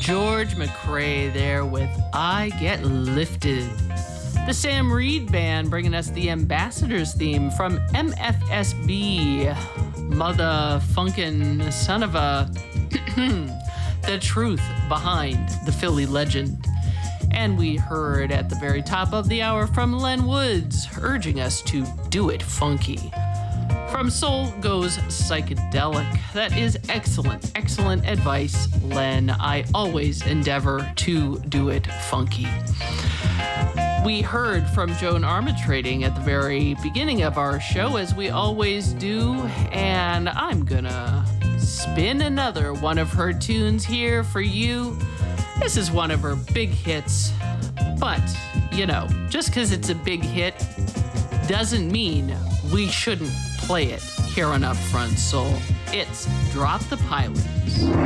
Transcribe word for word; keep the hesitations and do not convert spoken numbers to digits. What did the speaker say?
George McRae there with I Get Lifted. The Sam Reed Band bringing us the Ambassadors theme from M F S B. Mother funkin' son of a... the truth behind the Philly legend. And we heard at the very top of the hour from Len Woods, urging us to do it funky. From Soul Goes Psychedelic. That is excellent, excellent advice, Len. I always endeavor to do it funky. We heard from Joan Armatrading at the very beginning of our show, as we always do, and I'm gonna spin another one of her tunes here for you. This is one of her big hits, but, you know, just because it's a big hit doesn't mean we shouldn't play it here on Upfront Soul. It's Drop the Pilots.